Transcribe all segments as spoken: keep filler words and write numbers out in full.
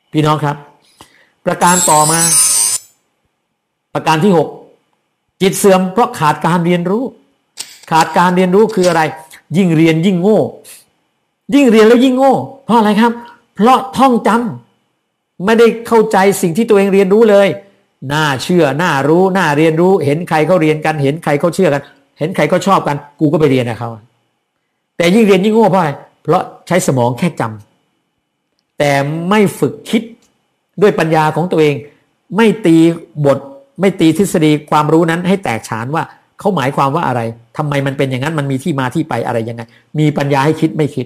พี่น้องครับประการต่อมาประการที่หกจิตเสื่อมเพราะขาดการเรียนรู้ขาดการเรียนรู้คืออะไรยิ่งเรียนยิ่งโง่ยิ่งเรียนแล้วยิ่งโง่เพราะอะไรครับเพราะท่องจำไม่ได้เข้าใจสิ่งที่ตัวเองเรียนรู้เลยน่าเชื่อน่ารู้น่าเรียนรู้เห็นใครเขาเรียนกันเห็นใครเขาเชื่อกันเห็นใครเขาชอบกันกูก็ไปเรียนกับเขาแต่ยิ่งเรียนยิ่งโง่เพราะอะไรเพราะใช้สมองแค่จำแต่ไม่ฝึกคิดด้วยปัญญาของตัวเองไม่ตีบทไม่ตีทฤษฎีความรู้นั้นให้แตกฉานว่าเขาหมายความว่าอะไรทำไมมันเป็นอย่างนั้นมันมีที่มาที่ไปอะไรยังไงมีปัญญาให้คิดไม่คิด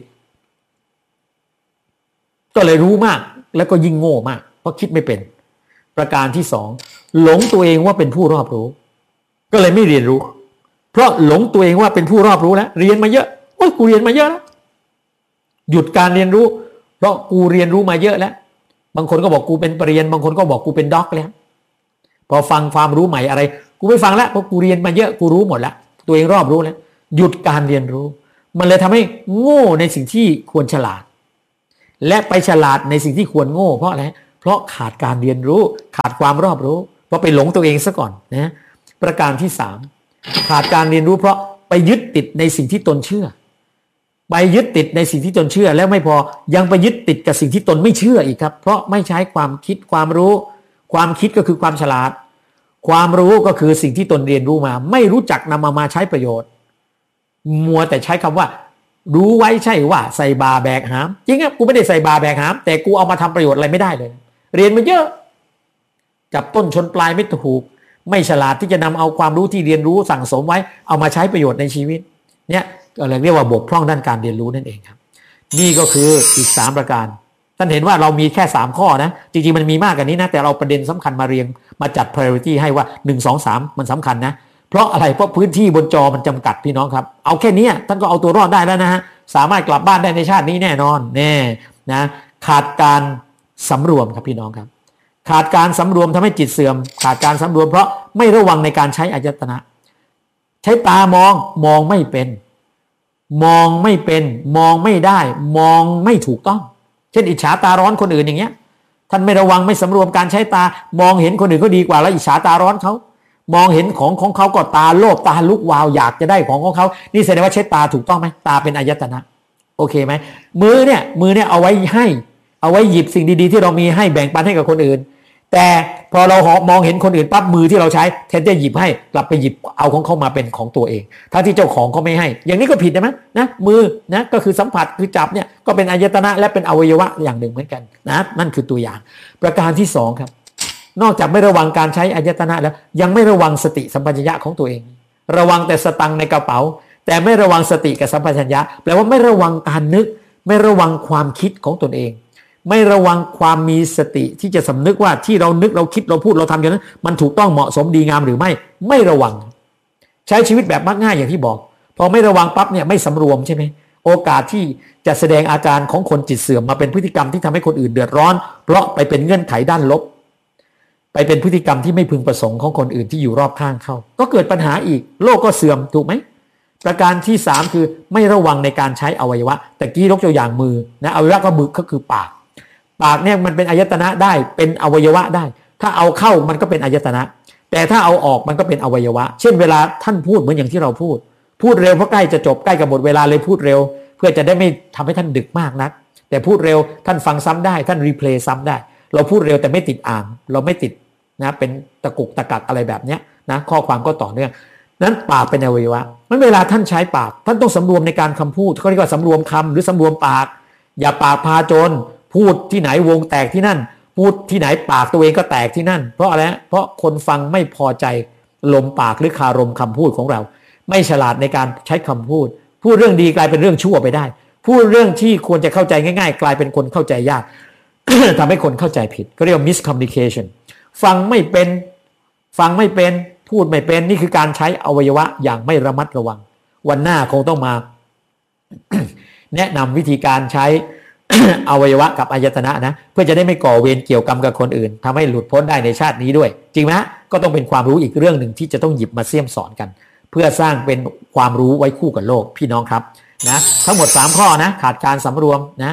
ก็เลยรู้มากแล้วก็ยิ่งโง่มากเพราะคิดไม่เป็นประการที่สองหลงตัวเองว่าเป็นผู้รอบรู้ก็เลยไม่เรียนรู้เพราะหลงตัวเองว่าเป็นผู้รอบรู้แล้วเรียนมาเยอะโอ้ยกูเรียนมาเยอะแล้วหยุดการเรียนรู้เพราะกูเรียนรู้มาเยอะแล้วบางคนก็บอกกูเป็นปริญญาบางคนก็บอกกูเป็นด็อกแล้วพอฟังความรู้ใหม่อะไรกูไม่ฟังแล้วเพราะกูเรียนมาเยอะกูรู้หมดแล้วตัวเองรอบรู้แล้วหยุดการเรียนรู้มันเลยทำให้โง่ในสิ่งที่ควรฉลาดและไปฉลาดในสิ่งที่ควรโง่เพราะอะไรเพราะขาดการเรียนรู้ขาดความรอบรู้เพราะไปหลงตัวเองซะก่อนนะประการที่สามขาดการเรียนรู้เพราะไปยึดติดในสิ่งที่ตนเชื่อไปยึดติดในสิ่งที่ตนเชื่อแล้วไม่พอยังไปยึดติดกับสิ่งที่ตนไม่เชื่ออีกครับเพราะไม่ใช้ความคิดความรู้ความคิดก็คือความฉลาดความรู้ก็คือสิ่งที่ตนเรียนรู้มาไม่รู้จักนำมามาใช้ประโยชน์มัวแต่ใช้คำว่ารู้ไว้ใช่ว่าใส่บาแบกหามจริงครับกูไม่ได้ใส่บาแบกหามแต่กูเอามาทำประโยชน์อะไรไม่ได้เลยเรียนมาเยอะจับต้นชนปลายไม่ถูกไม่ฉลาดที่จะนำเอาความรู้ที่เรียนรู้สั่งสมไว้เอามาใช้ประโยชน์ในชีวิตเนี่ยก็เลยเรียกว่าบกพร่องด้านการเรียนรู้นั่นเองครับนี่ก็คืออีกสามประการท่านเห็นว่าเรามีแค่สามข้อนะจริงๆมันมีมากกว่านี้นะแต่เราประเด็นสำคัญมาเรียงมาจัด priority ให้ว่าหนึ่ง สอง สามมันสำคัญนะเพราะอะไรเพราะพื้นที่บนจอมันจำกัดพี่น้องครับเอาแค่นี้ท่านก็เอาตัวรอดได้แล้วนะฮะสามารถกลับบ้านได้ในชาตินี้แน่นอนแน่นะขาดการสำรวมครับพี่น้องครับขาดการสำรวมทำให้จิตเสื่อมขาดการสำรวมเพราะไม่ระวังในการใช้อายตนะใช้ตามองมองไม่เป็นมองไม่เป็นมองไม่ได้มองไม่ถูกต้องเช่นอิจฉาตาร้อนคนอื่นอย่างเงี้ยท่านไม่ระวังไม่สำรวมการใช้ตามองเห็นคนอื่นเขาดีกว่าแล้วอิจฉาตาร้อนเขามองเห็นของของเขาก็ตาโลภตาลุกวาวอยากจะได้ของของเขานี่แสดงว่าใช้ตาถูกต้องไหมตาเป็นอายตนะโอเคไหมมือเนี่ยมือเนี่ยเอาไว้ให้เอาไว้หยิบสิ่งดีๆที่เรามีให้แบ่งปันให้กับคนอื่นแต่พอเรามองเห็นคนอื่นปั๊บมือที่เราใช้แทนจะหยิบให้กลับไปหยิบเอาของเขามาเป็นของตัวเองถ้าที่เจ้าของเขาไม่ให้อย่างนี้ก็ผิดนะมั้ยนะมือนะก็คือสัมผัสคือจับเนี่ยก็เป็นอายตนะและเป็นอวัยวะอย่างหนึ่งเหมือนกันนะนั่นคือตัวอย่างประการที่สองครับนอกจากไม่ระวังการใช้อายตนะแล้วยังไม่ระวังสติสัมปชัญญะของตัวเองระวังแต่สตังค์ในกระเป๋าแต่ไม่ระวังสติกับสัมปชัญญะแปลว่าไม่ระวังการนึกไม่ระวังความคิดของตนเองไม่ระวังความมีสติที่จะสำนึกว่าที่เรานึกเราคิดเราพูดเราทำอย่างนั้นมันถูกต้องเหมาะสมดีงามหรือไม่ไม่ระวังใช้ชีวิตแบบมักง่ายอย่างที่บอกพอไม่ระวังปั๊บเนี่ยไม่สำรวมใช่ไหมโอกาสที่จะแสดงอาการของคนจิตเสื่อมมาเป็นพฤติกรรมที่ทำให้คนอื่นเดือดร้อนเพราะไปเป็นเงื่อนไขด้านลบไปเป็นพฤติกรรมที่ไม่พึงประสงค์ของคนอื่นที่อยู่รอบข้างเขาก็เกิดปัญหาอีกโลกก็เสื่อมถูกไหมประการที่สามคือไม่ระวังในการใช้อวัยวะแต่กี้ยกตัวอย่างมือนะอวัยวะก็มือก็คือปากปากเนี่ยมันเป็นอายตนะได้เป็นอวัยวะได้ถ้าเอาเข้ามันก็เป็นอายตนะแต่ถ้าเอาออกมันก็เป็นอวัยวะเช่นเวลาท่านพูดเหมือนอย่างที่เราพูดพูดเร็วเพราะใกล้จะจบใกล้กับหมดเวลาเลยพูดเร็วเพื่อจะได้ไม่ทำให้ท่านดึกมากนักแต่พูดเร็วท่านฟังซ้ำได้ท่านรีเพลย์ซ้ำได้เราพูดเร็วแต่ไม่ติดอ่างเราไม่ติดนะเป็นตะกุกตะกักอะไรแบบเนี้ยนะข้อความก็ต่อเนื่องนั้นปากเป็นอวัยวะนั้นเวลาท่านใช้ปากท่านต้องสำรวมในการคำพูดเขาเรียกว่าสำรวมคำหรือสำรวมปากอย่าปากพาจนพูดที่ไหนวงแตกที่นั่นพูดที่ไหนปากตัวเองก็แตกที่นั่นเพราะอะไรเพราะคนฟังไม่พอใจลมปากหรือคารมคำพูดของเราไม่ฉลาดในการใช้คำพูดพูดเรื่องดีกลายเป็นเรื่องชั่วไปได้พูดเรื่องที่ควรจะเข้าใจง่ายๆกลายเป็นคนเข้าใจยาก ทำให้คนเข้าใจผิดก็เรียกว่า miscommunication ฟังไม่เป็นฟังไม่เป็นพูดไม่เป็นนี่คือการใช้อวัยวะอย่างไม่ระมัดระวังวันหน้าคงต้องมา แนะนำวิธีการใช้ อวัยวะกับอายตนะนะเพื่อจะได้ไม่ก่อเวรเกี่ยวกรรมกับคนอื่นทำให้หลุดพ้นได้ในชาตินี้ด้วยจริงไหมก็ต้องเป็นความรู้อีกเรื่องหนึ่งที่จะต้องหยิบมาเสี่ยมสอนกันเพื่อสร้างเป็นความรู้ไว้คู่กับโลกพี่น้องครับนะทั้งหมดสามข้อนะขาดการสำรวมนะ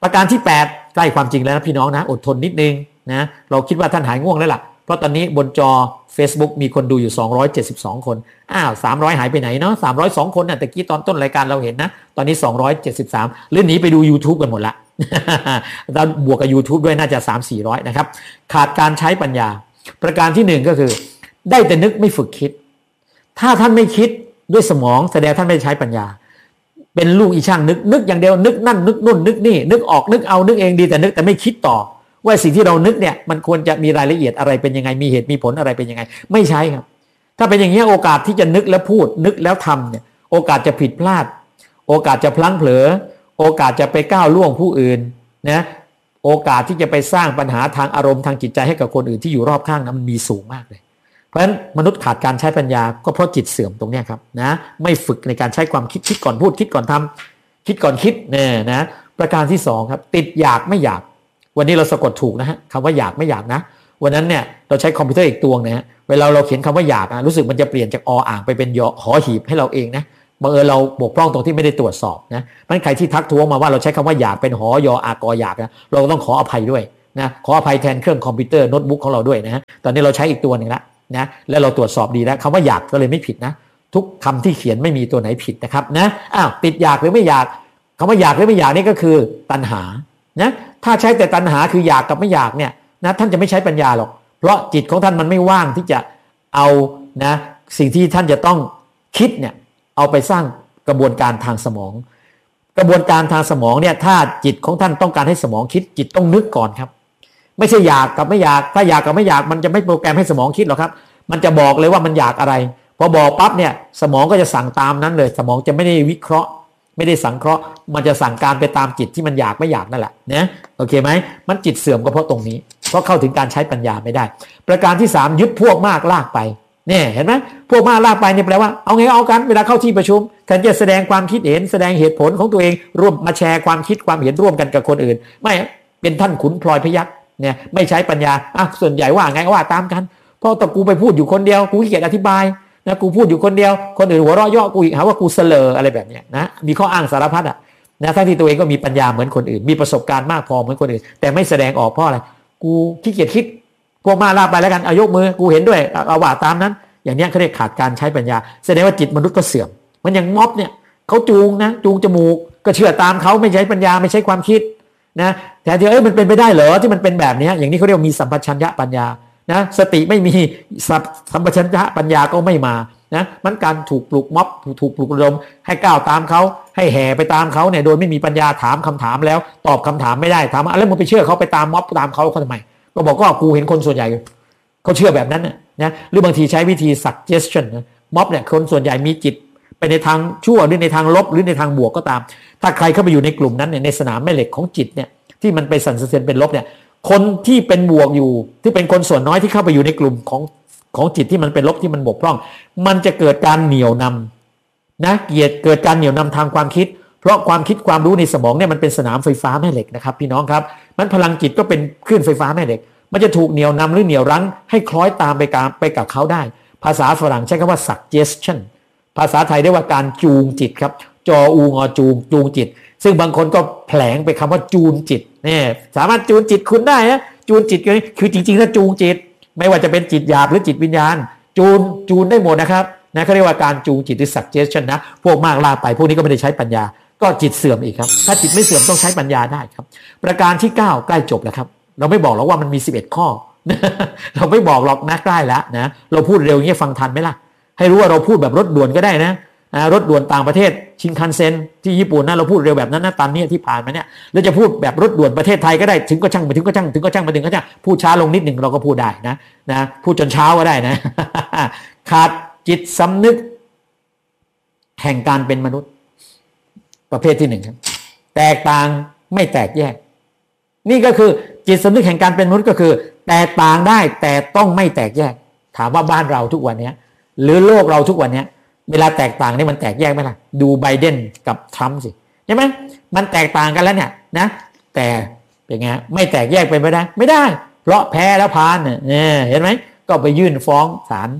ประการที่แปดใกล้ความจริงแล้วนะพี่น้องนะอดทนนิดนึงนะเราคิดว่าท่านหายง่วงแล้วล่ะเพราะตอนนี้บนจอ Facebook มีคนดูอยู่สองร้อยเจ็ดสิบสองคนอ้าวสามร้อยหายไปไหนเนาะสามร้อยสองคนน่ะแต่กี้ตอนต้นรายการเราเห็นนะตอนนี้สองร้อยเจ็ดสิบสามหรือหนีไปดู YouTube กันหมดละ แล้วบวกกับ YouTube ด้วยน่าจะ สามถึงสี่ร้อย นะครับขาดการใช้ปัญญาประการที่หนึ่งก็คือได้แต่นึกไม่ฝึกคิดถ้าท่านไม่คิดด้วยสมองแสดงท่านไม่ใช้ปัญญาเป็นลูกอีช่างนึกนึกอย่างเดียวนึกนั่นนึกนู่นนึกนี่นึกออกนึกเอานึกเองดีแต่นึกแต่ไม่คิดต่อว่าสิ่งที่เรานึกเนี่ยมันควรจะมีรายละเอียดอะไรเป็นยังไงมีเหตุมีผลอะไรเป็นยังไงไม่ใช่ครับถ้าเป็นอย่างนี้โอกาสที่จะนึกแล้วพูดนึกแล้วทำเนี่ยโอกาสจะผิดพลาดโอกาสจะพลั้งเผลอโอกาสจะไปก้าวล่วงผู้อื่นนะโอกาสที่จะไปสร้างปัญหาทางอารมณ์ทางจิตใจให้กับคนอื่นที่อยู่รอบข้างนั้นมันมีสูงมากเลยเพราะฉะนั้นมนุษย์ขาดการใช้ปัญญาก็เพราะจิตเสื่อมตรงนี้ครับนะไม่ฝึกในการใช้ความคิดคิดก่อนพูดคิดก่อนทำคิดก่อนคิดเนี่ยนะประการที่สองครับติดอยากไม่อยากวันนี้เราสะกดถูกนะฮะคำว่าอยากไม่อยากนะวันนั้นเนี่ยเราใช้คอมพิวเตอร์อีกตัวนะฮะเวลาเราเขียนคำว่าอยากนะรู้สึกมันจะเปลี่ยนจากออ่างไปเป็นยอหอหีบให้เราเองนะบังเอิญเราบกพร่องตรงที่ไม่ได้ตรวจสอบนะมันใครที่ทักท้วงมาว่าเราใช้คำว่าอยากเป็นหอยออากออยากนะเราต้องขออภัยด้วยนะขออภัยแทนเครื่องคอมพิวเตอร์โน้ตบุ๊กของเราด้วยนะฮะตอนนี้เราใช้อีกตัวหนึ่งละนะแล้วเราตรวจสอบดีแล้วคำว่าอยากก็เลยไม่ผิดนะทุกคำที่เขียนไม่มีตัวไหนผิดนะครับนะอ้าวติดอยากหรือไม่อยากคำว่าอยากหรือไม่อยากนี่ก็คือตัณหานะถ้าใช้แต่ตัณหาคืออยากกับไม่อยากเนี่ยนะท่านจะไม่ใช้ปัญญาหรอกเพราะจิตของท่านมันไม่ว่างที่จะเอานะสิ่งที่ท่านจะต้องคิดเนี่ยเอาไปสร้างกระบวนการทางสมองกระบวนการทางสมองเนี่ยถ้าจิตของท่านต้องการให้สมองคิดจิตต้องนึกก่อนครับไม่ใช่อยากกับไม่อยากถ้าอยากกับไม่อยากมันจะไม่โปรแกรมให้สมองคิดหรอกครับมันจะบอกเลยว่ามันอยากอะไรพอบอกปั๊บเนี่ยสมองก็จะสั่งตามนั้นเลยสมองจะไม่ได้วิเคราะห์ไม่ได้สังเคราะห์มันจะสั่งการไปตามจิตที่มันอยากไม่อยากนั่นแหละนะโอเคไหมมันจิตเสื่อมก็เพราะตรงนี้เพราะเข้าถึงการใช้ปัญญาไม่ได้ประการที่สามยึดพวกมากลากไปเนี่ยเห็นไหมพวกมากลากไปเนี่ยแปลว่าเอาไงเอากันเวลาเข้าที่ประชุมแทนจะแสดงความคิดเห็นแสดงเหตุผลของตัวเองร่วมมาแชร์ความคิดความเห็นร่วมกันกับคนอื่นไม่เป็นท่านขุนพลอยพยัคฆ์เนี่ยไม่ใช้ปัญญาอ่ะส่วนใหญ่ว่าไงว่าตามกันเพราะแต่กูไปพูดอยู่คนเดียวกูขี้เกียจอธิบายนะกูพูดอยู่คนเดียวคนอื่นหัวเราะเยาะกูอีกหาว่ากูเสลออะไรแบบเนี้ยนะมีข้ออ้างสารพัดอ่ะนะทั้งที่ตัวเองก็มีปัญญาเหมือนคนอื่นมีประสบการณ์มากพอเหมือนคนอื่นแต่ไม่แสดงออกเพราะอะไรกูขี้เกียจคิดพวกมาลาไปแล้วกันเอายกมือกูเห็นด้วยเอาว่าตามนั้นอย่างนี้เขาเรียกขาดการใช้ปัญญาแสดงว่าจิตมนุษย์ก็เสื่อมมันอย่างม็อบเนี่ยเขาจูงนะจูงจมูกก็เชื่อตามเขาไม่ใช้ปัญญาไม่ใช้ความคิดนะแต่ที่เอ้ยมันเป็นไปได้เหรอที่มันเป็นแบบนี้อย่างนี้เขาเรียกมีสัมปชัญญะปัญญานะสติไม่มีสัมปชัญญะปัญญาก็ไม่มานะมันการถูกปลุกม็อบถูกปลุกระดมให้ก้าวตามเขาให้แห่ไปตามเขาเนี่ยโดยไม่มีปัญญาถามคำถามแล้วตอบคำถามไม่ได้ถามอะไรมึงไปเชื่อเขาไปตามม็อบตามเขาเขาทำไมก็บอกก็กูเห็นคนส่วนใหญ่เขาเชื่อแบบนั้นนะหรือบางทีใช้วิธี suggestion นะม็อบเนี่ยคนส่วนใหญ่มีจิตไปในทางชั่วหรือในทางลบหรือในทางบวกก็ตามถ้าใครเข้าไปอยู่ในกลุ่มนั้นเนี่ยในสนามแม่เหล็กของจิตเนี่ยที่มันไปสั่นสะเทือนเป็นลบเนี่ยคนที่เป็นบวกอยู่ที่เป็นคนส่วนน้อยที่เข้าไปอยู่ในกลุ่มของของจิตที่มันเป็นลบที่มันบกพร่องมันจะเกิดการเหนี่ยวนำนะเกียรติเกิดการเหนี่ยวนำทางความคิดเพราะความคิดความรู้ในสมองเนี่ยมันเป็นสนามไฟฟ้าแม่เหล็กนะครับพี่น้องครับมันพลังจิตก็เป็นคลื่นไฟฟ้าแม่เหล็กมันจะถูกเหนี่ยวนำหรือเหนี่ยวรั้งให้คล้อยตามไปกับไปกับเขาได้ภาษาฝรั่งใช้คำว่า suggestion ภาษาไทยเรียกว่าการจูงจิตครับจออูงอจูงจูงจิตซึ่งบางคนก็แผลงไปคำว่าจูนจิตเนี่ยสามารถจูนจิตคุณได้นะจูนจิตคือจริงๆถ้าจูงจิตไม่ว่าจะเป็นจิตหยาบหรือจิตวิญญาณจูนจูนได้หมดนะครับนะเขาเรียกว่าการจูงจิตหรือ suggestion นะพวกมากลากไปพวกนี้ก็ไม่ได้ใช้ปัญญาก็จิตเสื่อมอีกครับถ้าจิตไม่เสื่อมต้องใช้ปัญญาได้ครับประการที่เก้าใกล้จบแล้วครับเราไม่บอกหรอกว่ามันมีสิบเอ็ดข้อ เราไม่บอกหรอกนะใกล้แล้วนะเราพูดเร็วอย่างนี้ฟังทันไหมล่ะให้รู้ว่าเราพูดแบบรถด่วนก็ได้นะรถด่วนต่างประเทศชินคันเซ็นที่ญี่ปุ่นนะเราพูดเร็วแบบนั้นนะตอนนี้ที่ผ่านมาเนี่ยเราจะพูดแบบรถด่วนประเทศไทยก็ได้ถึงก็ช่างไปถึงก็ช่างถึงก็ช่างไปถึงก็ช่างพูดช้าลงนิดหนึ่งเราก็พูดได้นะนะพูดจนเช้าก็ได้นะ ขาดจิตสำนึกแห่งการเป็นมนุษย์ประเภทที่หนึ่งครับแตกต่างไม่แตกแยกนี่ก็คือจิตสำนึกแห่งการเป็นมนุษย์ก็คือแตกต่างได้แต่ต้องไม่แตกแยกถามว่าบ้านเราทุกวันนี้หรือโลกเราทุกวันนี้เวลาแตกต่างนี่มันแตกแยกไหมล่ะดูไบเดนกับทรัมป์สิใช่ไหมมันแตกต่างกันแล้วเนี่ยนะแต่เป็นไงไม่แตกแยกไปไม่ได้ไม่ได้เพราะแพ้แล้วพานเนี่ยเห็นไหมก็ไปยื่นฟ้องศาล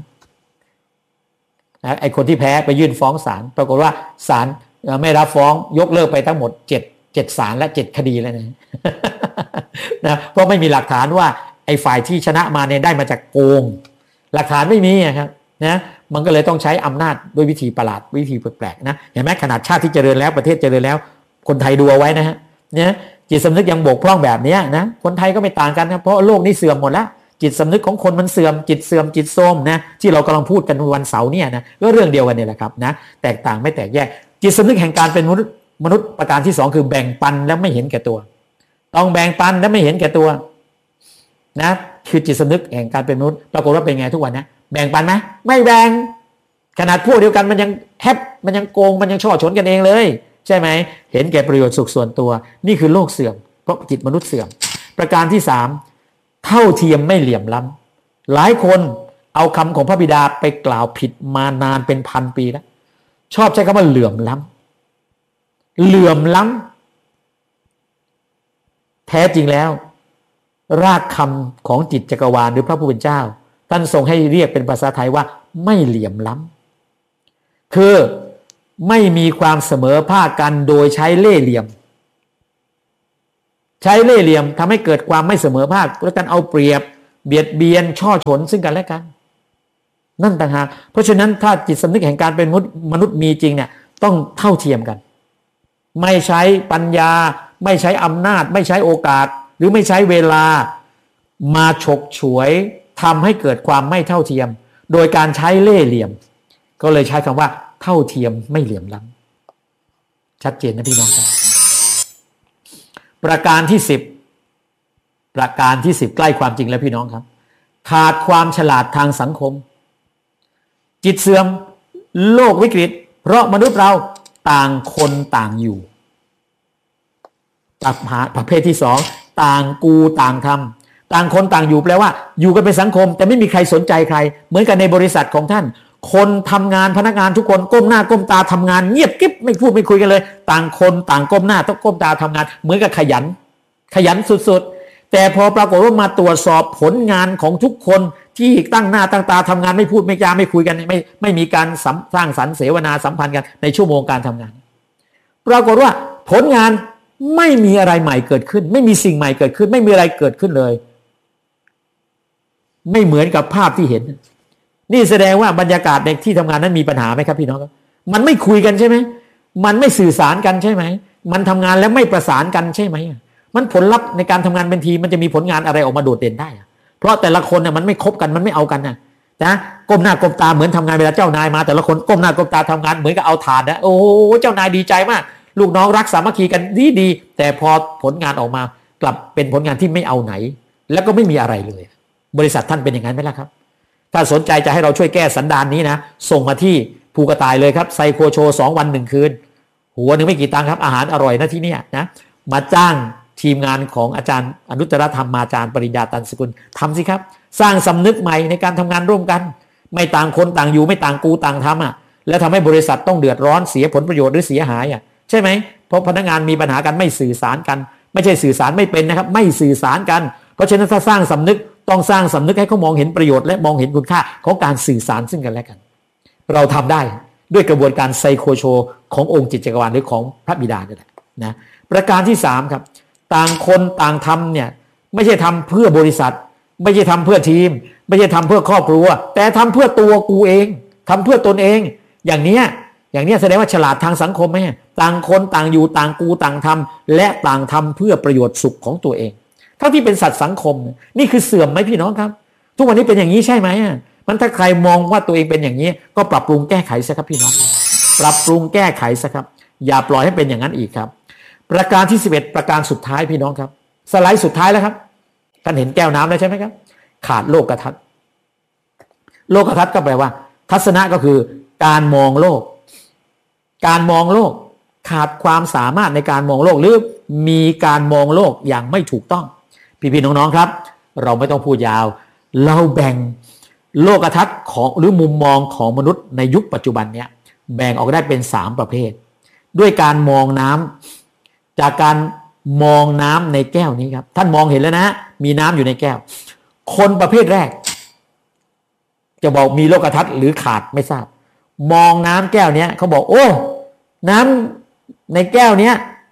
ไอ้คนที่แพ้ไปยื่นฟ้องศาลปรากฏว่าศาลไม่รับฟ้องยกเลิกไปทั้งหมดเจ็ดเจ็ดศาลและเจ็ดคดีแล้วนะนะเพราะไม่มีหลักฐานว่าไอ้ฝ่ายที่ชนะมาเนี่ยได้มาจากโกงหลักฐานไม่มีครับนะมันก็เลยต้องใช้อำนาจด้วยวิธีประหลาดวิธีแปลกๆนะเห็นไหมขนาดชาติที่เจริญแล้วประเทศเจริญแล้วคนไทยดูเอาไว้นะฮะเนี่ยจิตสำนึกยังบกพร่องแบบนี้นะคนไทยก็ไม่ต่างกันนะเพราะโลกนี้เสื่อมหมดแล้วจิตสำนึกของคนมันเสื่อมจิตเสื่อมจิตโทรมนะที่เรากำลังพูดกันวันเสาร์เนี่ยนะก็เรื่องเดียวกันนี่แหละครับนะแตกต่างไม่แตกแยกจิตสำนึกแห่งการเป็นมนุษย์มนุษย์ประการที่สองคือแบ่งปันและไม่เห็นแก่ตัวต้องแบ่งปันและไม่เห็นแก่ตัวนะคือจิตสำนึกแห่งการเป็นมนุษย์ปรากฏว่าเป็นไงทุกวันนะแบ่งปันไหมไม่แบ่งขนาดพวกเดียวกันมันยังแฮปมันยังโกงมันยังช่อฉนกันเองเลยใช่ไหมเห็นแก่ประโยชน์สุขส่วนตัวนี่คือโลกเสื่อมเพราะจิตมนุษย์เสื่อมประการที่สามเท่าเทียมไม่เหลี่ยมล้ำหลายคนเอาคำของพระบิดาไปกล่าวผิดมานานเป็นพันปีแล้วชอบใช้คำว่าเหลื่อมล้ำเหลื่อมล้ำแท้จริงแล้วรากคำของจิตจักรวาลหรือพระผู้เป็นเจ้าท่านทรงให้เรียกเป็นภาษาไทยว่าไม่เหลี่ยมล้ำคือไม่มีความเสมอภาคกันโดยใช้เล่ห์เหลี่ยมใช้เล่ห์เหลี่ยมทำให้เกิดความไม่เสมอภาคและการเอาเปรียบเบียดเบียนช่อฉนซึ่งกันและกันนั่นต่างหากเพราะฉะนั้นถ้าจิตสำนึกแห่งการเป็นมนุษย์มีจริงเนี่ยต้องเท่าเทียมกันไม่ใช้ปัญญาไม่ใช้อำนาจไม่ใช้โอกาสหรือไม่ใช้เวลามาฉกฉวยทำให้เกิดความไม่เท่าเทียมโดยการใช้เล่ห์เหลี่ยมก็เลยใช้คำว่าเท่าเทียมไม่เหลี่ยมล้ำชัดเจนนะพี่น้องครับประการที่สิบประการที่สิบใกล้ความจริงแล้วพี่น้องครับขาดความฉลาดทางสังคมจิตเสื่อมโลกวิกฤตเพราะมนุษย์เราต่างคนต่างอยู่ประเภทที่สองต่างกูต่างทำต่างคนต่างอยู่แปลว่าอยู่กันเป็นสังคมแต่ไม่มีใครสนใจใครเหมือนกันในบริษัทของท่านคนทำงานพนักงานทุกคนก้มหน้าก้มตาทำงานเงียบกิ๊บไม่พูดไม่คุยกันเลยต่างคนต่างก้มหน้าต้องก้มตาทำงานเหมือนกับขยันขยันสุดๆแต่พอปรากฏว่ามาตรวจสอบผลงานของทุกคนที่ตั้งหน้าตั้งตาทำงานไม่พูดไม่จาไม่คุยกันไม่ไม่มีการสร้างสรรค์เสวนาสัมพันธ์กันในชั่วโมงการทำงานปรากฏว่าผลงานไม่มีอะไรใหม่เกิดขึ้นไม่มีสิ่งใหม่เกิดขึ้นไม่มีอะไรเกิดขึ้นเลยไม่เหมือนกับภาพที่เห็นนี่แสดงว่าบรรยากาศในที่ทำงานนั้นมีปัญหาไหมครับพี่น้องครับมันไม่คุยกันใช่ไหมมันไม่สื่อสารกันใช่ไหมมันทำงานแล้วไม่ประสานกันใช่ไหมมันผลลัพธ์ในการทำงานเป็นทีมมันจะมีผลงานอะไรออกมาโดดเด่นได้เพราะแต่ละคนน่ะมันไม่คบกันมันไม่เอากันนะนะก้มหน้าก้มตาเหมือนทำงานเวลาเจ้านายมาแต่ละคนก้มหน้าก้มตาทำงานเหมือนกับเอาถ่านนะโอ้เจ้านายดีใจมากลูกน้องรักสามัคคีกันดีดีแต่พอผลงานออกมากลับเป็นผลงานที่ไม่เอาไหนแล้วก็ไม่มีอะไรเลยบริษัทท่านเป็นอย่างนั้นไหมล่ะครับถ้าสนใจจะให้เราช่วยแก้สันดานนี้นะส่งมาที่ภูกระต่ายเลยครับไซโคโชสองวันหนึ่งคืนหัวหนึ่งไม่กี่ตังค์ครับอาหารอร่อยนะที่นี่นะมาจ้างทีมงานของอาจารย์อนุตตรธรรมาจารย์ปริญญาตันสกุลทำสิครับสร้างสำนึกใหม่ในการทำงานร่วมกันไม่ต่างคนต่างอยู่ไม่ต่างกูต่างทำอ่ะแล้วทำให้บริษัทต้องเดือดร้อนเสียผลประโยชน์หรือเสียหายอ่ะใช่ไหมเพราะพนักงานมีปัญหากันไม่สื่อสารกันไม่ใช่สื่อสารไม่เป็นนะครับไม่สื่อสารกันเพราะฉะนั้นถ้าสร้างสำนึกต้องสร้างสำนึกให้เขามองเห็นประโยชน์และมองเห็นคุณค่าของการสื่อสารซึ่งกันและกันเราทำได้ด้วยกระบวนการไซโคโชขององค์จิตจักรวาลหรือของพระบิดาเนี่ยนะประการที่สามครับต่างคนต่างทำเนี่ยไม่ใช่ทำเพื่อบริษัทไม่ใช่ทำเพื่อทีมไม่ใช่ทำเพื่อครอบครัวแต่ทำเพื่อตัวกูเองทำเพื่อตนเองอย่างเนี้ยอย่างเนี้ยแสดงว่าฉลาดทางสังคมไหมต่างคนต่างอยู่ต่างกูต่างทำและต่างทำเพื่อประโยชน์สุขของตัวเองเท่าที่เป็นสัตว์สังคมนี่คือเสื่อมไหมพี่น้องครับทุกวันนี้เป็นอย่างนี้ใช่ไหมมันถ้าใครมองว่าตัวเองเป็นอย่างนี้ก็ปรับปรุงแก้ไขซะครับพี่น้องปรับปรุงแก้ไขซะครับอย่าปล่อยให้เป็นอย่างนั้นอีกครับประการที่สิบเอ็ดประการสุดท้ายพี่น้องครับสไลด์สุดท้ายแล้วครับท่านเห็นแก้วน้ำแล้วใช่ไหมครับขาดโลกทัศน์โลกทัศน์ก็แปลว่าทัศนะก็คือการมองโลกการมองโลกขาดความสามารถในการมองโลกหรือมีการมองโลกอย่างไม่ถูกต้องพี่ๆน้องๆครับเราไม่ต้องพูดยาวเราแบ่งโลกทัศน์ของหรือมุมมองของมนุษย์ในยุคปัจจุบันเนี้ยแบ่งออกได้เป็นสามประเภทด้วยการมองน้ำจากการมองน้ำในแก้วนี้ครับท่านมองเห็นแล้วนะมีน้ำอยู่ในแก้วคนประเภทแรกจะบอกมีโลกทัศน์หรือขาดไม่ทราบมองน้ำแก้วเนี้ยเขาบอกโอ้น้ำในแก้วเนี้ย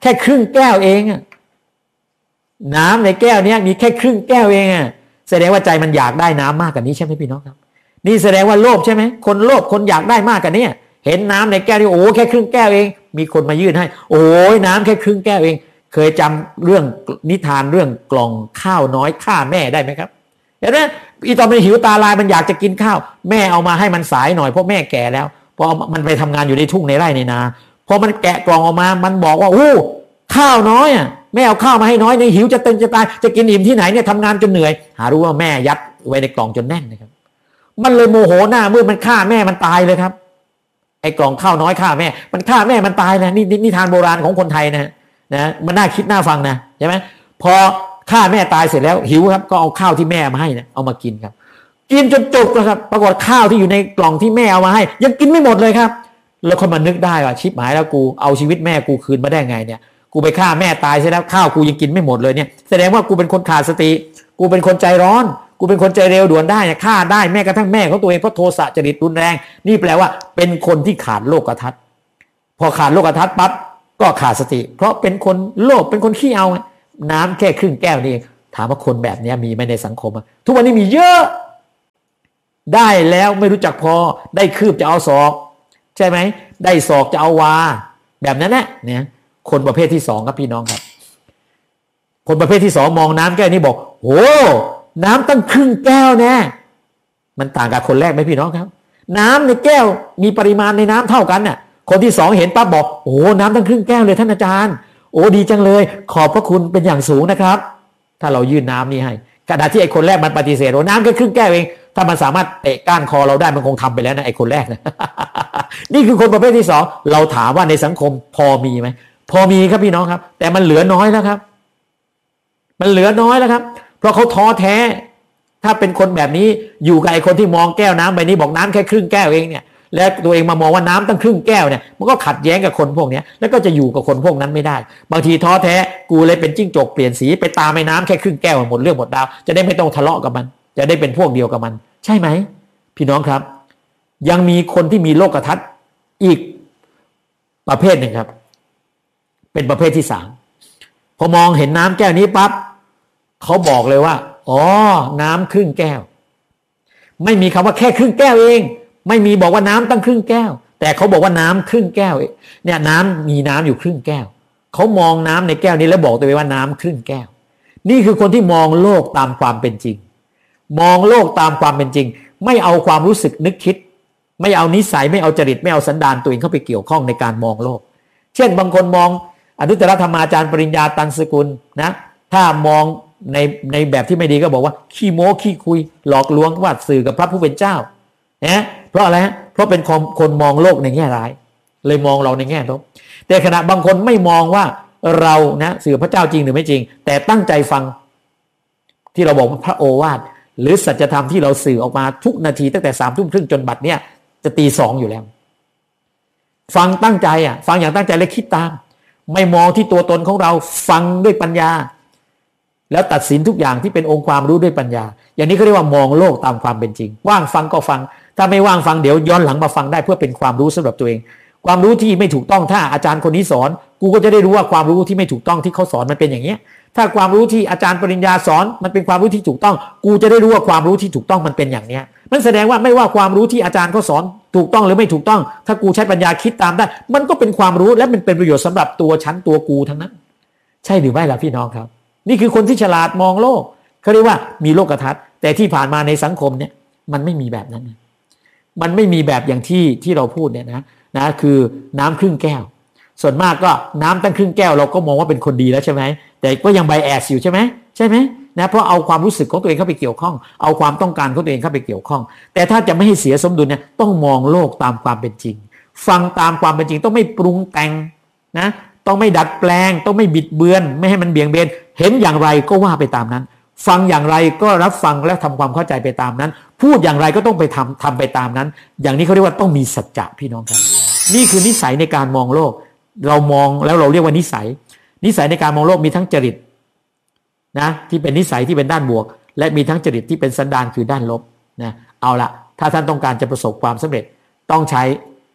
แค่ครึ่งแก้วเองอะน้ำในแก้วนี้มีแค่ครึ่งแก้วเองอะแสดงว่าใจมันอยากได้น้ำมากกว่านี้ใช่ไหมพี่น้องครับนี่แสดงว่าโลภใช่ไหมคนโลภคนอยากได้มากกว่านี้เห็นน้ำในแก้วนี่โอ้แค่ครึ่งแก้วเองมีคนมายื่นให้โอ้ยน้ำแค่ครึ่งแก้วเองเคยจำเรื่องนิทานเรื่องกล่องข้าวน้อยฆ่าแม่ได้ไหมครับเห็นไหมอีตอนมันหิวตาลายมันอยากจะกินข้าวแม่เอามาให้มันสายหน่อยเพราะแม่แก่แล้วพอมันไปทำงานอยู่ในทุ่งในไร่ในนาพอมันแกะกล่องออกมามันบอกว่าโอ้ข้าวน้อยอ่ะแม่เอาข้าวมาให้น้อยในหิวจะเต็มจะตายจะกินอิ่มที่ไหนเนี่ยทำงานจนเหนื่อยหารู้ว่าแม่ยัดไว้ในกล่องจนแน่นนะครับมันเลยโมโหหน้าเมื่อมันฆ่าแม่มันตายเลยครับไอ้กล่องข้าวน้อยฆ่าแม่มันฆ่าแม่มันตายนะนี่นิทานโบราณของคนไทยนะนะมันน่าคิดน่าฟังนะใช่ไหมพอฆ่าแม่ตายเสร็จแล้วหิวครับก็เอาข้าวที่แม่มาให้นะเอามากินครับกินจนจบแล้วครับปรากฏข้าวที่อยู่ในกล่องที่แม่เอามาให้ยังกินไม่หมดเลยครับแล้วคนมานึกได้ว่าชิบหายแล้วกูเอาชีวิตแม่กูคืนมาได้ไงเนี่ยกูไปฆ่าแม่ตายเสร็จแล้วข้าวกูยังกินไม่หมดเลยเนี่ยแสดงว่ากูเป็นคนขาดสติกูเป็นคนใจร้อนกูเป็นคนใจเร็วด่วนได้เนี่ยฆ่าได้แม้กระทั่งแม่ของตัวเองเพราะโทสะจริตรุนแรงนี่แปลว่าเป็นคนที่ขาดโลกทัศน์พอขาดโลกทัศน์ปั๊บก็ขาดสติเพราะเป็นคนโลภเป็นคนขี้เอาน้ำแค่ครึ่งแก้วนี่เองถามว่าคนแบบนี้มีไหมในสังคมทุกวันนี้มีเยอะได้แล้วไม่รู้จักพอได้คืบจะเอาศอกใช่ไหมได้ศอกจะเอาวาแบบนั้นแหละเนี่ยคนประเภทที่สองครับพี่น้องครับคนประเภทที่สองมองน้ำแก้วนี้บอกโอ้น้ำตั้งครึ่งแก้วแน่มันต่างกับคนแรกไหมพี่น้องครับน้ำในแก้วมีปริมาณในน้ำเท่ากันน่ะคนที่สองเห็นปั๊บบอกโอ้น้ำตั้งครึ่งแก้วเลยท่านอาจารย์โอ้ดีจังเลยขอบพระคุณเป็นอย่างสูงนะครับถ้าเรายื่นน้ำนี้ให้ขณะที่ไอ้คนแรกมันปฏิเสธว่าน้ำแค่ครึ่งแก้วเองถ้ามันสามารถเตะก้านคอเราได้มันคงทำไปแล้วนะไอ้คนแรกนะ นี่คือคนประเภทที่สองเราถามว่าในสังคมพอมีไหมพอมีครับพี่น้องครับแต่มันเหลือน้อยแล้วครับมันเหลือน้อยแล้วครับเพราะเขาท้อแท้ถ้าเป็นคนแบบนี้อยู่กับไอ้คนที่มองแก้วน้ำใบนี้บอกน้ำแค่ครึ่งแก้วเองเนี่ยและตัวเองมามองว่าน้ำตั้งครึ่งแก้วเนี่ยมันก็ขัดแย้งกับคนพวกนี้แล้วก็จะอยู่กับคนพวกนั้นไม่ได้บางทีท้อแท้กูเลยเป็นจิ้งจกเปลี่ยนสีไปตามไอ้น้ำแค่ครึ่งแก้วหมดเรื่องหมดดาวจะได้ไม่ต้องทะเลาะกับมันจะได้เป็นพวกเดียวกับมันใช่ไหมพี่น้องครับยังมีคนที่มีโลกทัศน์อีกประเภทหนึ่งครับเป็นประเภทที่สามพอมองเห็นน้ำแก้วนี้ปั๊บเขาบอกเลยว่าอ๋อน้ำครึ่งแก้วไม่มีคำว่าแค่ครึ่งแก้วเองไม่มีบอกว่าน้ำตั้งครึ่งแก้วแต่เขาบอกว่าน้ำครึ่งแก้วเนี่ยน้ำมีน้ำอยู่ครึ่งแก้วเขามองน้ำในแก้วนี้แล้วบอกตัวเองว่าน้ำครึ่งแก้วนี่คือคนที่มองโลกตามความเป็นจริงมองโลกตามความเป็นจริงไม่เอาความรู้สึกนึกคิดไม่เอานิสัยไม่เอาจริตไม่เอาสันดานตัวเองเข้าไปเกี่ยวข้องในการมองโลกเช่นบางคนมองอนุตตรธรรมาจารย์ปริญญาตันสกุลนะถ้ามองในในแบบที่ไม่ดีก็บอกว่าขี้โม้ขี้คุยหลอกลวงว่าสื่อกับพระผู้เป็นเจ้านะเพราะอะไรฮะเพราะเป็นคนคนมองโลกในแง่ร้ายเลยมองเราในแง่ลบแต่ขณะบางคนไม่มองว่าเรานะสื่อพระเจ้าจริงหรือไม่จริงแต่ตั้งใจฟังที่เราบอกว่าพระโอวาทหรือสัจธรรมที่เราสื่อออกมาทุกนาทีตั้งแต่สามทุ่มครึ่งจนบัดเนี้ยจะตีสองอยู่แล้วฟังตั้งใจอ่ะฟังอย่างตั้งใจและคิดตามไม่มองที่ตัวตนของเราฟังด้วยปัญญาแล้วตัดสินทุกอย่างที่เป็นองค์ความรู้ด้วยปัญญาอย่างนี้เขาเรียกว่ามองโลกตามความเป็นจริงว่างฟังก็ฟังถ้าไม่ว่างฟังเดี๋ยวย้อนหลังมาฟังได้เพื่อเป็นความรู้สำหรับตัวเองความรู้ที่ไม่ถูกต้องถ้าอาจารย์คนนี้สอนกูก็จะได้รู้ว่าความรู้ที่ไม่ถูกต้องที่เขาสอนมันเป็นอย่างนี้ถ้าความรู้ที่อาจารย์ปริญญาสอนมันเป็นความรู้ที่ถูกต้องกูจะได้รู้ว่าความรู้ที่ถูกต้องมันเป็นอย่างเนี้ยมันแสดงว่าไม่ว่าความรู้ที่อาจารย์เขาสอนถูกต้องหรือไม่ถูกต้องถ้ากูใช้ปัญญาคิดตามได้มันก็เป็นความรู้และมันเป็นประโยชน์สำหรับตัวฉันตัวกูทั้งนั้นใช่หรือไม่ล่ะพี่น้องครับนี่คือคนที่ฉลาดมองโลกเขาเรียกว่ามีโลกทัศน์แต่ที่ผ่านมาในสังคมเนี่ยมันไม่มีแบบนั้นมันไม่มีแบบอย่างที่ที่เราพูดเนี่ยนะนะคือน้ำครึ่งแก้วส่วนมากก็น้ำตั้งครึ่งแก้วเราก็มองว่าเป็นคนดีแล้วใช่ไหมแต่ก็ยังไบแอสอยู่ใช่ไหมใช่ไหมนะเพราะเอาความรู้สึกของตัวเองเข้าไปเกี่ยวข้องเอาความต้องการของตัวเองเข้าไปเกี่ยวข้องแต่ถ้าจะไม่ให้เสียสมดุลเนี่ยต้องมองโลกตามความเป็นจริงฟังตามความเป็นจริงต้องไม่ปรุงแต่งนะต้องไม่ดัดแปลงต้องไม่บิดเบือนไม่ให้มันเบี่ยงเบนเห็นอย่างไรก็ว่าไปตามนั้นฟังอย่างไรก็รับฟังและทำความเข้าใจไปตามนั้นพูดอย่างไรก็ต้องไปทำทำไปตามนั้นอย่างนี้เขาเรียกว่าต้องมีสัจจะพี่น้องครับนี่คือนิสัยในการมองโลกเรามองแล้วเราเรียกว่านิสัยนิสัยในการมองโลกมีทั้งจริตนะที่เป็นนิสัยที่เป็นด้านบวกและมีทั้งจริตที่เป็นสันดานคือด้านลบนะเอาละถ้าท่านต้องการจะประสบความสำเร็จต้องใช้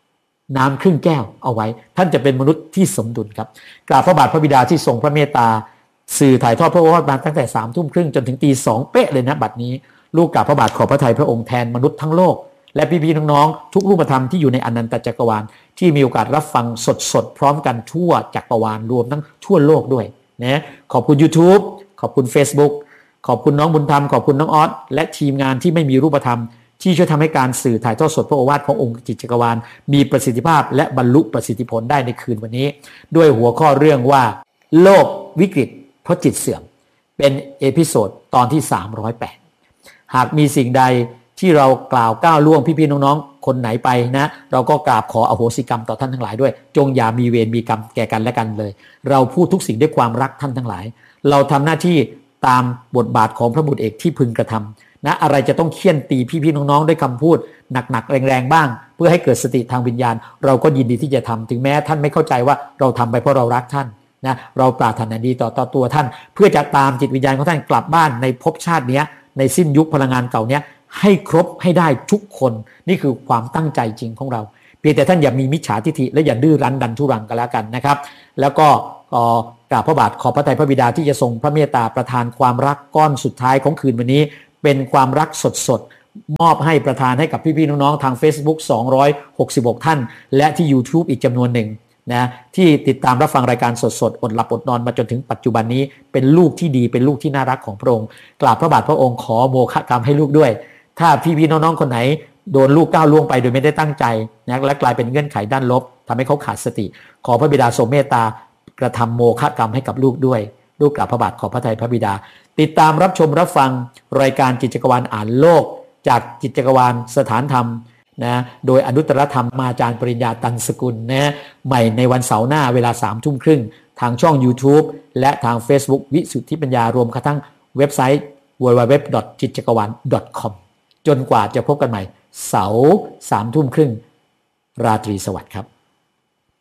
น้ำครึ่งแก้วเอาไว้ท่านจะเป็นมนุษย์ที่สมดุลครับกราบพระบาทพระบิดาที่ทรงพระเมตตาสื่อถ่ายทอดพระโอวาทมาตั้งแต่สามทุ่มครึ่งจนถึงตีสองเป๊ะเลยนะบัดนี้ลูกกราบพระบาทขอบพระทัยพระองค์แทนมนุษย์ทั้งโลกและพี่ๆน้องๆทุกรูปธรรมที่อยู่ในอนันตจักรวาลที่มีโอกาสรับฟังสดๆพร้อมกันทั่วจักรวาลรวมทั้งทั่วโลกด้วยนะขอบคุณ YouTube ขอบคุณ Facebook ขอบคุณน้องบุญธรรมขอบคุณน้องออสและทีมงานที่ไม่มีรูปธรรมที่ช่วยทำให้การสื่อถ่ายทอดสดพระโอวาทขององค์จิตจักรวาลมีประสิทธิภาพและบรรลุประสิทธิผลได้ในคืนวันนี้ด้วยหัวข้อเรื่องว่าโลกวิกฤตเพราะจิตเสื่อมเป็นเอพิโซดตอนที่สามร้อยแปดหากมีสิ่งใดที่เรากล่าวก้าวล่วงพี่ๆน้องๆคนไหนไปนะเราก็กราบขออโหสิกรรมต่อท่านทั้งหลายด้วยจงอย่ามีเวรมีกรรมแก่กันและกันเลยเราพูดทุกสิ่งด้วยความรักท่านทั้งหลายเราทำหน้าที่ตามบทบาทของพระบุตรเอกที่พึงกระทำนะอะไรจะต้องเคี่ยนตีพี่ๆน้องๆด้วยคำพูดหนักๆแรงๆบ้างเพื่อให้เกิดสติทางวิญญาณเราก็ยินดีที่จะทำถึงแม้ท่านไม่เข้าใจว่าเราทำไปเพราะเรารักท่านนะเราปรารถนาดีต่อต่อตัวท่านเพื่อจะตามจิตวิญญาณของท่านกลับบ้านในภพชาตินี้ในสิ้นยุคพลังงานเก่านี้ให้ครบให้ได้ทุกคนนี่คือความตั้งใจจริงของเราเพียงแต่ท่านอย่ามีมิจฉาทิฐิและอย่าดื้อรั้นดันทุรังกันแล้วกันนะครับแล้วก็กราบพระบาทขอบพระทัยพระบิดาที่จะทรงพระเมตตาประทานความรักก้อนสุดท้ายของคืนวันนี้เป็นความรักสดๆมอบให้ประทานให้กับพี่ๆน้องๆทาง Facebook สองร้อยหกสิบหกท่านและที่ YouTube อีกจำนวนหนึ่งนะที่ติดตามรับฟังรายการสดๆอดหลับอดนอนมาจนถึงปัจจุบันนี้เป็นลูกที่ดีเป็นลูกที่น่ารักของพระองค์กราบพระบาทพระองค์ขอโมฆะกรรมให้ลูกด้วยถ้าพี่ๆน้องๆคนไหนโดนลูกก้าวล่วงไปโดยไม่ได้ตั้งใจนะและกลายเป็นเงื่อนไขด้านลบทำให้เขาขาดสติขอพระบิดาทรงเมตตากระทำโมฆะกรรมให้กับลูกด้วยลูกกราบพระบาทขอพระทัยพระบิดาติดตามรับชมรับฟังรายการจิตจักรวาลอ่านโลกจากจิตจักรวาลสถานธรรมนะโดยอนุตตรธรรมมาจารย์ปริญญาตันสกุลนะใหม่ในวันเสาร์หน้าเวลาสามทุ่มครึ่งทางช่อง YouTube และทาง Facebook วิสุทธิปัญญารวมกระทั่งเว็บไซต์ ดับเบิลยู ดับเบิลยู ดับเบิลยู ดอท จิตจักรวาล ดอท คอม จนกว่าจะพบกันใหม่เสาร์สามทุ่มครึ่งราตรีสวัสดิ์ครับ